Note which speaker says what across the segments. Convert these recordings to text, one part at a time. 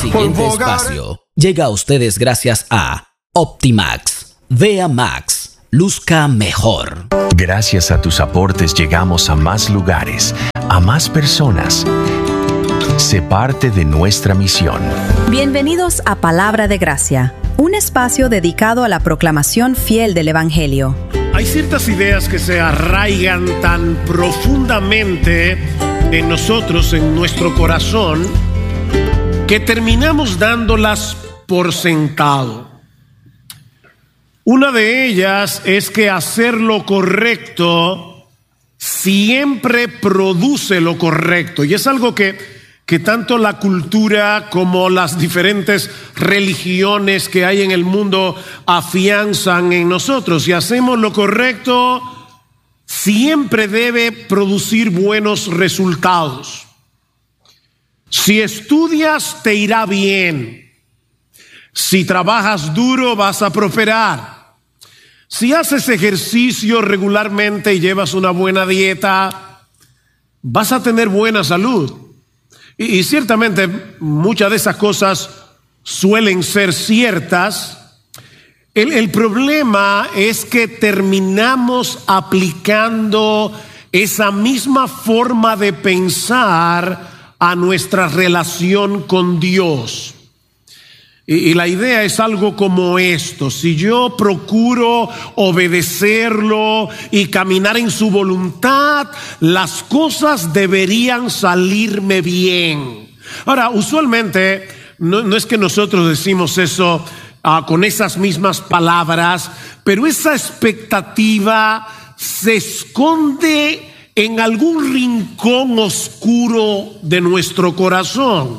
Speaker 1: Siguiente espacio llega a ustedes gracias a Optimax. Vea Max, luzca mejor.
Speaker 2: Gracias a tus aportes llegamos a más lugares, a más personas. Sé parte de nuestra misión.
Speaker 3: Bienvenidos a Palabra de Gracia, un espacio dedicado a la proclamación fiel del Evangelio.
Speaker 4: Hay ciertas ideas que se arraigan tan profundamente en nosotros, en nuestro corazón, que terminamos dándolas por sentado. Una de ellas es que hacer lo correcto siempre produce lo correcto. Y es algo que tanto la cultura como las diferentes religiones que hay en el mundo afianzan en nosotros. Si hacemos lo correcto, siempre debe producir buenos resultados. Si estudias, te irá bien. Si trabajas duro, vas a prosperar. Si haces ejercicio regularmente y llevas una buena dieta, vas a tener buena salud. Y ciertamente muchas de esas cosas suelen ser ciertas. El problema es que terminamos aplicando esa misma forma de pensar a nuestra relación con Dios. Y la idea es algo como esto: si yo procuro obedecerlo y caminar en su voluntad, las cosas deberían salirme bien. Ahora, usualmente no es que nosotros decimos eso con esas mismas palabras, pero esa expectativa se esconde en algún rincón oscuro de nuestro corazón.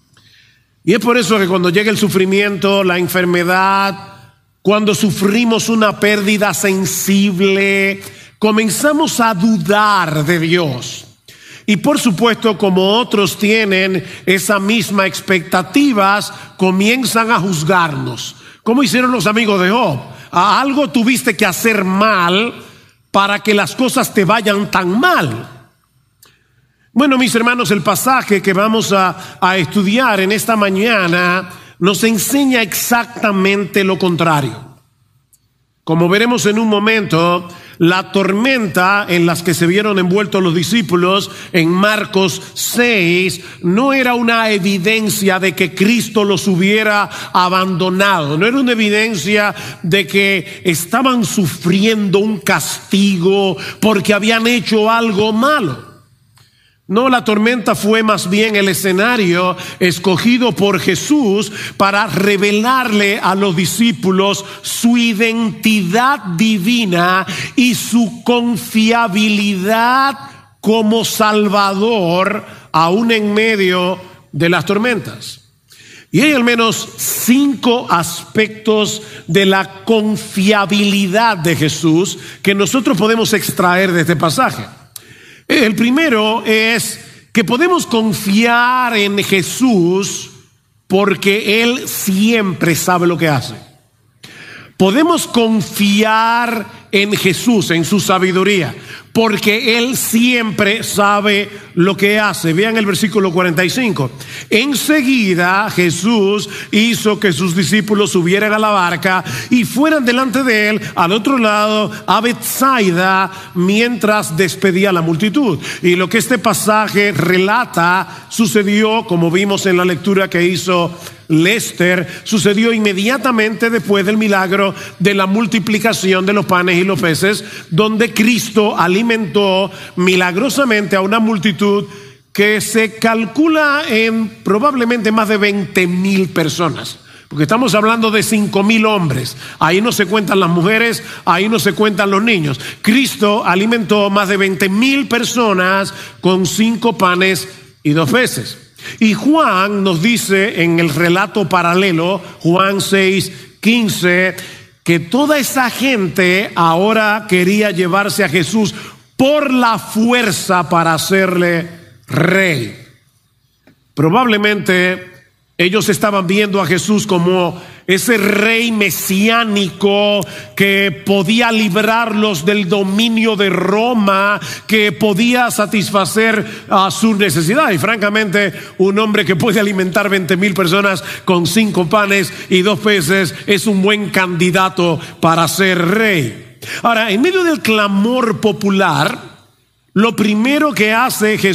Speaker 4: Y es por eso que cuando llega el sufrimiento, la enfermedad, cuando sufrimos una pérdida sensible, comenzamos a dudar de Dios. Y por supuesto, como otros tienen esa misma expectativas, comienzan a juzgarnos. ¿Cómo hicieron los amigos de Job? Algo tuviste que hacer mal para que las cosas te vayan tan mal. Bueno, mis hermanos, el pasaje que vamos a estudiar en esta mañana nos enseña exactamente lo contrario. Como veremos en un momento, la tormenta en las que se vieron envueltos los discípulos en Marcos 6 no era una evidencia de que Cristo los hubiera abandonado, no era una evidencia de que estaban sufriendo un castigo porque habían hecho algo malo. No, la tormenta fue más bien el escenario escogido por Jesús para revelarle a los discípulos su identidad divina y su confiabilidad como Salvador, aún en medio de las tormentas. Y hay al menos 5 aspectos de la confiabilidad de Jesús que nosotros podemos extraer de este pasaje. El primero es que podemos confiar en Jesús porque Él siempre sabe lo que hace. Podemos confiar en Jesús, en su sabiduría, porque Él siempre sabe lo que hace. Vean el versículo 45. Enseguida Jesús hizo que sus discípulos subieran a la barca y fueran delante de Él al otro lado, a Betsaida, mientras despedía a la multitud. Y lo que este pasaje relata sucedió, como vimos en la lectura que hizo Lester, sucedió inmediatamente después del milagro de la multiplicación de los panes y los peces, donde Cristo alimentó milagrosamente a una multitud que se calcula en probablemente más de 20,000 personas. Porque estamos hablando de 5,000 hombres. Ahí no se cuentan las mujeres, ahí no se cuentan los niños. Cristo alimentó más de 20,000 personas con 5 panes y 2 peces. Y Juan nos dice en el relato paralelo, Juan 6:15, que toda esa gente ahora quería llevarse a Jesús por la fuerza para hacerle rey. Probablemente Ellos estaban viendo a Jesús como ese rey mesiánico que podía librarlos del dominio de Roma, que podía satisfacer su necesidad. Y francamente, un hombre que puede alimentar 20,000 personas con 5 panes y 2 peces es un buen candidato para ser rey. Ahora, en medio del clamor popular, lo primero que hace Jesús